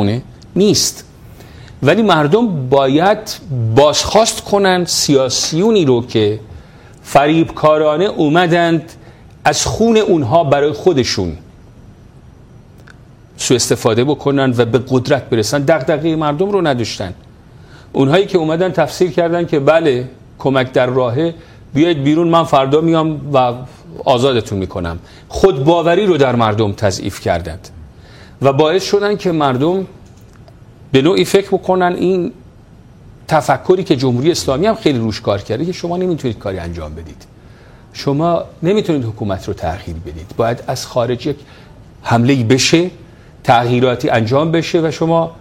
همونه نیست. ولی مردم باید بازخواست کنن سیاسیونی رو که فریبکارانه اومدند از خون اونها برای خودشون سوء استفاده بکنن و به قدرت برسن. دغدغه مردم رو نداشتن. اونهایی که اومدن تفسیر کردن که بله کمک در راهه، بیاید بیرون، من فردا میام و آزادتون میکنم. خودباوری رو در مردم تضعیف کردند و باعث شدن که مردم به نوعی فکر بکنن این تفکری که جمهوری اسلامی هم خیلی روش کار کرده که شما نمیتونید کاری انجام بدید، شما نمیتونید حکومت رو تغییر بدید، باید از خارج یک حمله‌ای بشه، تغییراتی انجام بشه و شما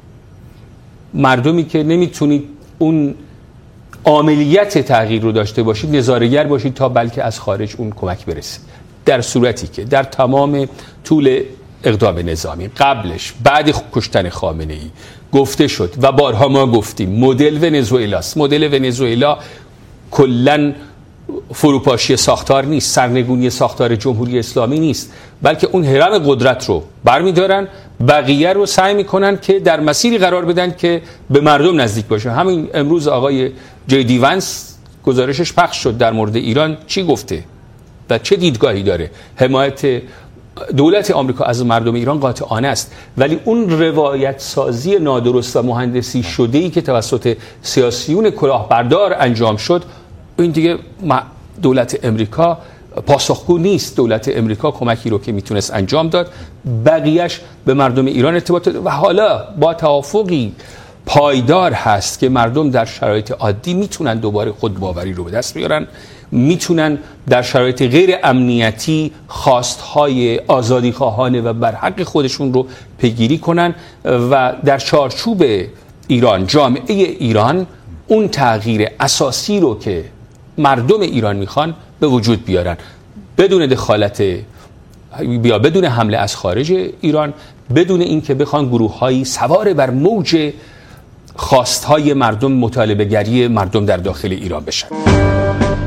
مردمی که نمیتونید اون عاملیت تغییر رو داشته باشید نظاره‌گر باشید تا بلکه از خارج اون کمک برسه. در صورتی که در تمام طول اقدام نظامی قبلش بعد کشتن خامنه‌ای گفته شد و بارها ما گفتیم مدل ونزوئلاست. مدل ونزوئلا کلاً فروپاشی ساختار نیست، سرنگونی ساختار جمهوری اسلامی نیست، بلکه اون هرم قدرت رو برمی‌دارن، بقیه رو سعی می‌کنن که در مسیری قرار بدن که به مردم نزدیک باشه. همین امروز آقای جی وانس گزارشش پخش شد در مورد ایران چی گفته و چه دیدگاهی داره. حمایت دولت آمریکا از مردم ایران قاطعانه است، ولی اون روایت سازی نادرست و مهندسی شده‌ای که توسط سیاسیون کلاهبردار انجام شد، این دیگه دولت امریکا پاسخگو نیست. دولت امریکا کمکی رو که میتونست انجام داد، بقیهش به مردم ایران ارتباط داد و حالا با توافقی پایدار هست که مردم در شرایط عادی میتونن دوباره خودباوری رو به دست بیارن، میتونن در شرایط غیر امنیتی خواستهای آزادی خواهانه و بر حق خودشون رو پیگیری کنن و در چارچوب ایران، جامعه ایران، اون تغییر اساسی رو که مردم ایران میخوان به وجود بیارن، بدون دخالت یا بدون حمله از خارج ایران، بدون اینکه بخوان گروه‌هایی سوار بر موج خواستهای مردم، مطالبه‌گری مردم در داخل ایران بشن.